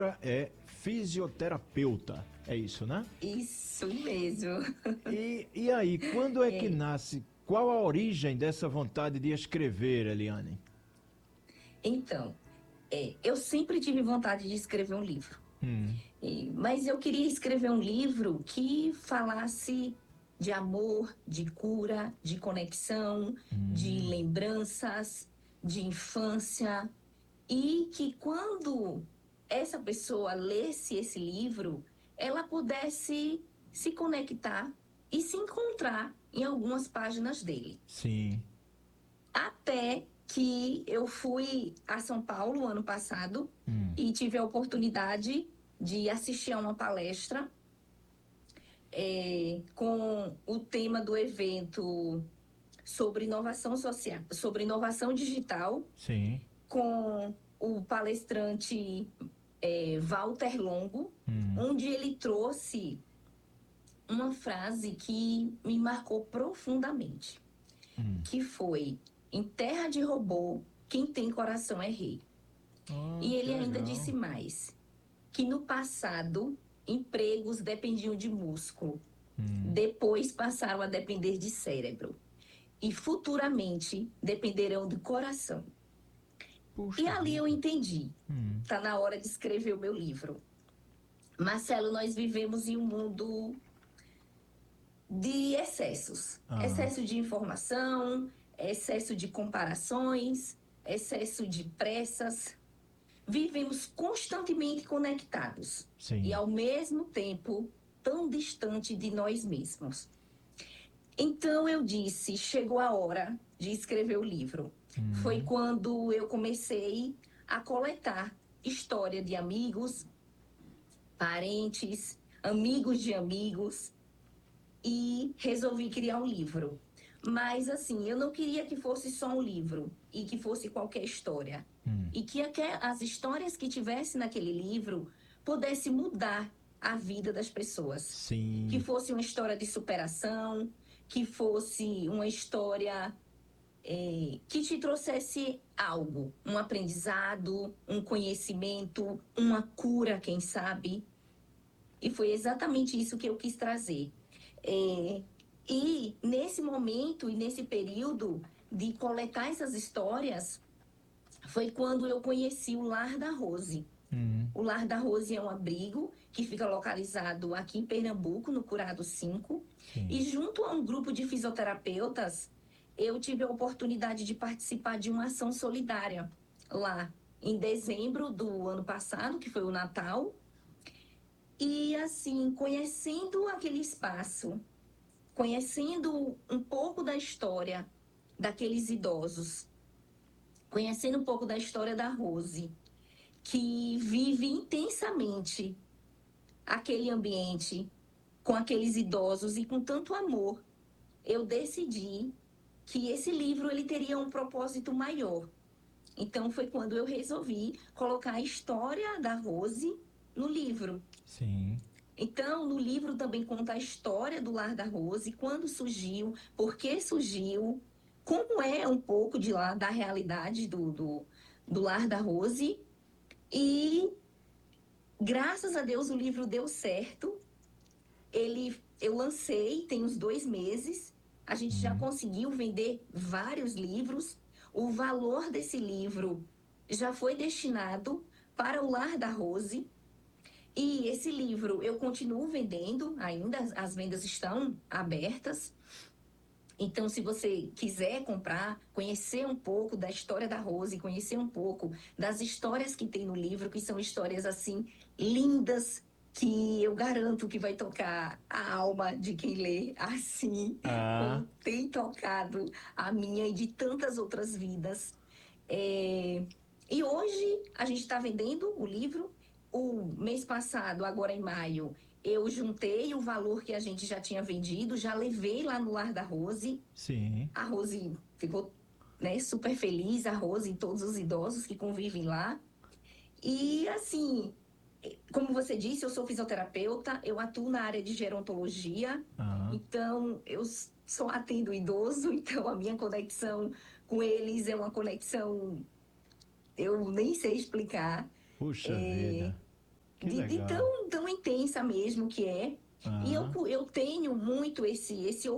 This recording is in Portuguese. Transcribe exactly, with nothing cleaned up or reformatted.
é fisioterapeuta, é isso, né? Isso mesmo. E, e aí, quando é que É. nasce? Qual a origem dessa vontade de escrever, Eliane? Então, é, eu sempre tive vontade de escrever um livro. Hum, E- mas eu queria escrever um livro que falasse de amor, de cura, de conexão, de hum, lembranças, de infância. E que quando essa pessoa lesse esse livro, ela pudesse se conectar e se encontrar em algumas páginas dele. sim. Até que eu fui a São Paulo ano passado Hum, e tive a oportunidade de assistir a uma palestra é, com o tema do evento sobre inovação social, sobre inovação digital, sim. com o palestrante é, Walter Longo, Hum, onde ele trouxe uma frase que me marcou profundamente, hum. que foi: em terra de robô, quem tem coração é rei. Oh, E que ele ainda disse legal. mais, que no passado empregos dependiam de músculo, Hum, depois passaram a depender de cérebro e futuramente dependerão do coração. E puxa ali eu vida. entendi, Hum, tá na hora de escrever o meu livro. Marcelo, nós vivemos em um mundo de excessos, ah, excesso de informação, excesso de comparações, excesso de pressas. Vivemos constantemente conectados e, sim. ao mesmo tempo, tão distante de nós mesmos. Então eu disse: chegou a hora de escrever o livro. Foi Hum, quando eu comecei a coletar história de amigos, parentes, amigos de amigos e resolvi criar um livro. Mas assim, eu não queria que fosse só um livro e que fosse qualquer história. hum, E que as histórias que tivesse naquele livro pudesse mudar a vida das pessoas. Que sim. fosse uma história de superação, que fosse uma história é, que te trouxesse algo, um aprendizado, um conhecimento, uma cura, quem sabe. E foi exatamente isso que eu quis trazer. É, e nesse momento e nesse período de coletar essas histórias, foi quando eu conheci o Lar da Rose. Hum, O Lar da Rose é um abrigo que fica localizado aqui em Pernambuco, no Curado cinco. sim. E junto a um grupo de fisioterapeutas, eu tive a oportunidade de participar de uma ação solidária lá em dezembro do ano passado, que foi o Natal. E assim, conhecendo aquele espaço, conhecendo um pouco da história daqueles idosos, conhecendo um pouco da história da Rose, que vive intensamente aquele ambiente com aqueles idosos e com tanto amor, eu decidi que esse livro ele teria um propósito maior. Então foi quando eu resolvi colocar a história da Rose no livro. Sim. Então, no livro também conta a história do Lar da Rose, quando surgiu, por que surgiu, como é um pouco de lá da realidade do, do, do Lar da Rose. E graças a Deus o livro deu certo. Ele, eu lancei tem uns dois meses. A gente já Hum, conseguiu vender vários livros. O valor desse livro já foi destinado para o Lar da Rose. E esse livro eu continuo vendendo ainda, as vendas estão abertas. Então, se você quiser comprar, conhecer um pouco da história da Rose, conhecer um pouco das histórias que tem no livro, que são histórias assim lindas, que eu garanto que vai tocar a alma de quem lê, assim ah, como tem tocado a minha e de tantas outras vidas. É, E hoje a gente está vendendo o livro. O mês passado, agora em maio, eu juntei o valor que a gente já tinha vendido, já levei lá no Lar da Rose. sim. A Rose ficou, né, super feliz, a Rose e todos os idosos que convivem lá. E assim, como você disse, eu sou fisioterapeuta, eu atuo na área de gerontologia, Ah, então eu só atendo idoso, então a minha conexão com eles é uma conexão, eu nem sei explicar. puxa É, vida. Legal. tão, tão intensa mesmo que é. E eu, Aham. eu tenho muito esse, esse